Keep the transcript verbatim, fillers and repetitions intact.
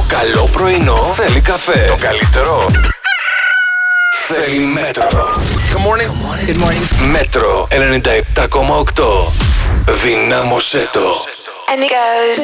καλό πρωινό θέλει καφέ. Το καλύτερο θέλει Μέτρο. Good morning. Good morning. Μέτρο ενενήντα επτά κόμμα οκτώ. Δυνάμωσέ το. And it goes.